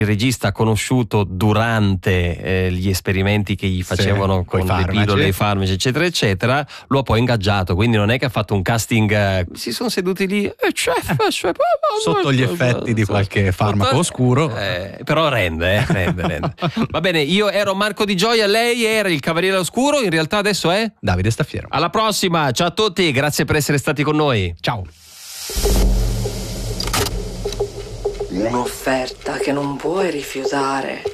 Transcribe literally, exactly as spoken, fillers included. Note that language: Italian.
il regista ha conosciuto durante eh, gli esperimenti che gli facevano sì, con le pillole, i farmaci, eccetera, eccetera, lo ha poi ingaggiato. Quindi non è che ha fatto un casting, eh, si sono seduti lì, eh, chef, eh, chef, sotto gli effetti di qualche farmaco oscuro. Eh, però rende, eh, rende, rende. Va bene, io ero Marco Di Gioia, lei era il Cavaliere Oscuro, in realtà adesso è Davide Staffiero. Alla prossima, ciao a tutti, grazie per essere stati con noi. Ciao. Un'offerta che non puoi rifiutare.